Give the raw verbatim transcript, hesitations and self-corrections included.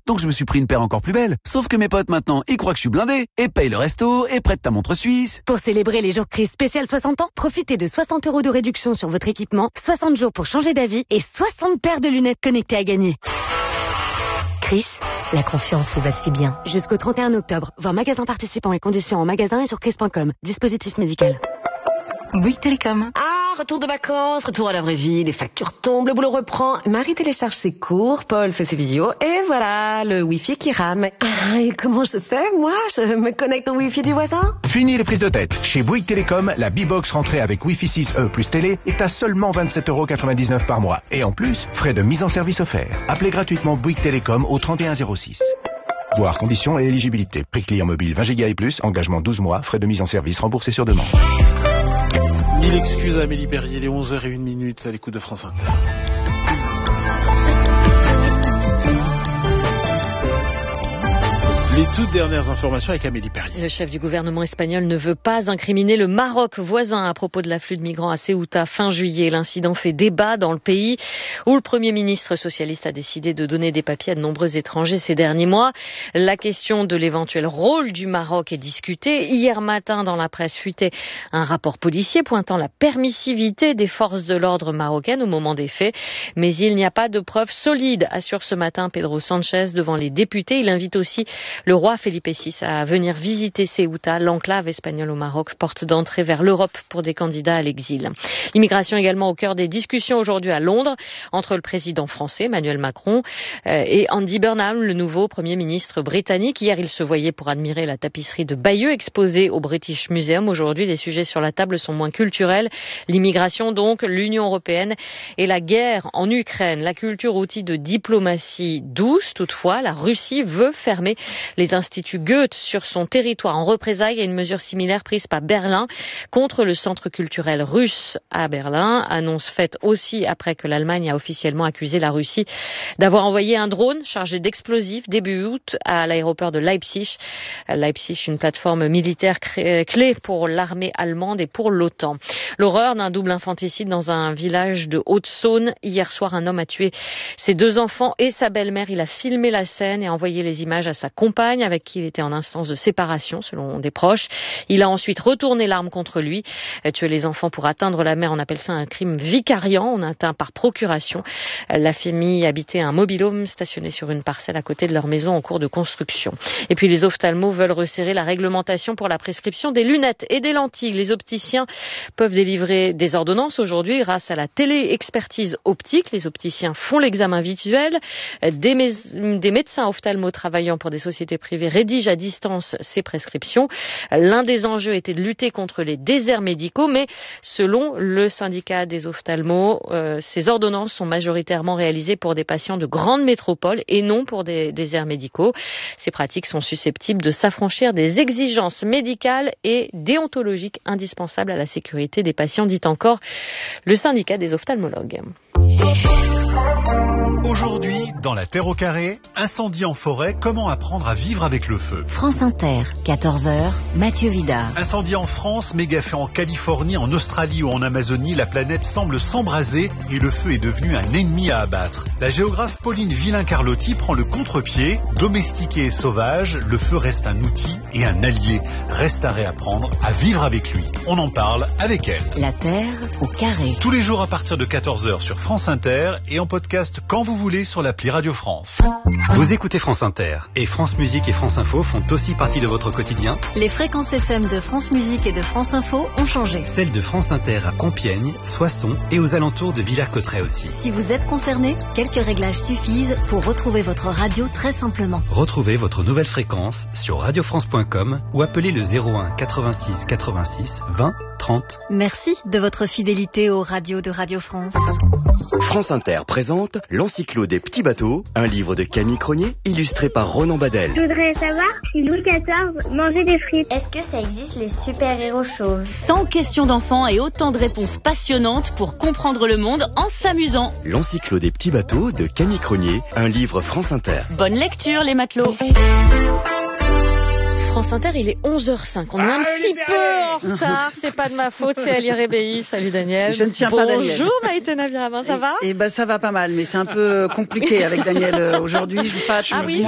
Donc je me suis pris une paire encore plus belle. Sauf que mes potes maintenant, ils croient que je suis blindé et payent le resto et prêtent ta montre suisse. Pour célébrer les jours Chris spécial soixante ans, profitez de soixante euros de réduction sur votre équipement, soixante jours pour changer d'avis et soixante paires de lunettes connectées à gagner. Chris, la confiance vous va si bien. Jusqu'au trente et un octobre, voir magasin participants et conditions en magasin et sur chris point com. Dispositif médical. Bouygues Télécom. Ah, retour de vacances, retour à la vraie vie, les factures tombent, le boulot reprend. Marie télécharge ses cours, Paul fait ses visios, et voilà, le Wi-Fi qui rame. Ah, et comment je fais, moi? Je me connecte au Wi-Fi du voisin? Fini les prises de tête. Chez Bouygues Télécom, la B-Box rentrée avec Wi-Fi six E plus télé est à seulement vingt-sept euros quatre-vingt-dix-neuf par mois. Et en plus, frais de mise en service offerts. Appelez gratuitement Bouygues Télécom au trente et un zéro six. Voir conditions et éligibilité. Prix client mobile vingt gigas et plus, engagement douze mois, frais de mise en service remboursés sur demande. Mille excuses à Amélie Berrier, les onze heures zéro un à l'écoute de France Inter. Les toutes dernières informations avec Amélie Berrier. Le chef du gouvernement espagnol ne veut pas incriminer le Maroc voisin à propos de l'afflux de migrants à Ceuta fin juillet. L'incident fait débat dans le pays où le Premier ministre socialiste a décidé de donner des papiers à de nombreux étrangers ces derniers mois. La question de l'éventuel rôle du Maroc est discutée. Hier matin, dans la presse fuitait un rapport policier pointant la permissivité des forces de l'ordre marocaines au moment des faits. Mais il n'y a pas de preuves solides, assure ce matin Pedro Sanchez devant les députés. Il invite aussi le roi Felipe six à venir visiter Ceuta, l'enclave espagnole au Maroc, porte d'entrée vers l'Europe pour des candidats à l'exil. L'immigration également au cœur des discussions aujourd'hui à Londres entre le président français Emmanuel Macron et Andy Burnham, le nouveau Premier ministre britannique. Hier, il se voyait pour admirer la tapisserie de Bayeux exposée au British Museum. Aujourd'hui, les sujets sur la table sont moins culturels. L'immigration donc, l'Union européenne et la guerre en Ukraine. La culture, outil de diplomatie douce. Toutefois, la Russie veut fermer les instituts Goethe sur son territoire en représailles à une mesure similaire prise par Berlin contre le centre culturel russe à Berlin. Annonce faite aussi après que l'Allemagne a officiellement accusé la Russie d'avoir envoyé un drone chargé d'explosifs début août à l'aéroport de Leipzig. Leipzig, une plateforme militaire clé pour l'armée allemande et pour l'OTAN. L'horreur d'un double infanticide dans un village de Haute-Saône. Hier soir, un homme a tué ses deux enfants et sa belle-mère. Il a filmé la scène et envoyé les images à sa compagne avec qui il était en instance de séparation selon des proches. Il a ensuite retourné l'arme contre lui. Tuer les enfants pour atteindre la mère, on appelle ça un crime vicariant. On atteint par procuration. La famille habitait un mobil-home stationné sur une parcelle à côté de leur maison en cours de construction. Et puis les ophtalmos veulent resserrer la réglementation pour la prescription des lunettes et des lentilles. Les opticiens peuvent délivrer des ordonnances aujourd'hui grâce à la télé-expertise optique. Les opticiens font l'examen visuel. Des, mé- des médecins ophtalmos travaillant pour des sociétés privées rédigent à distance ces prescriptions. L'un des enjeux était de lutter contre les déserts médicaux, mais selon le syndicat des ophtalmos, euh, ces ordonnances sont majoritairement réalisées pour des patients de grandes métropoles et non pour des déserts médicaux. Ces pratiques sont susceptibles de s'affranchir des exigences médicales et déontologiques indispensables à la sécurité des patients, dit encore le syndicat des ophtalmologues. Aujourd'hui, dans la Terre au carré, incendie en forêt, comment apprendre à vivre avec le feu? France Inter, quatorze heures, Mathieu Vidard. Incendie en France, méga-feu en Californie, en Australie ou en Amazonie, la planète semble s'embraser et le feu est devenu un ennemi à abattre. La géographe Pauline Villain-Carlotti prend le contre-pied. Domestiqué et sauvage, le feu reste un outil et un allié. Reste à réapprendre à vivre avec lui. On en parle avec elle. La Terre au carré. Tous les jours à partir de quatorze heures sur France Inter et en podcast quand vous voulez sur l'appli Radio France. Vous écoutez France Inter et France Musique et France Info font aussi partie de votre quotidien. Les fréquences F M de France Musique et de France Info ont changé. Celles de France Inter à Compiègne, Soissons et aux alentours de Villers-Cotterêts aussi. Si vous êtes concerné, quelques réglages suffisent pour retrouver votre radio très simplement. Retrouvez votre nouvelle fréquence sur radio france point com ou appelez le zéro un quatre-vingt-six quatre-vingt-six vingt trente. Merci de votre fidélité aux radios de Radio France. France Inter présente l'Encyclo des petits bateaux, un livre de Camille Cronier illustré par Ronan Badel. Je voudrais savoir si Louis quatorze mangeait des frites. Est-ce que ça existe les super-héros chauves? cent questions d'enfants et autant de réponses passionnantes pour comprendre le monde en s'amusant. L'Encyclo des petits bateaux de Camille Cronier, un livre France Inter. Bonne lecture les matelots. France Inter, il est onze heures cinq. On est un petit peu en retard. C'est pas de ma faute, c'est Ali Rébéi. Salut Daniel. Je ne tiens pas Daniel. Bonjour Maïté Naviraban, ça va? Eh ben ça va pas mal, mais c'est un peu compliqué avec Daniel aujourd'hui. Je pas, ah oui.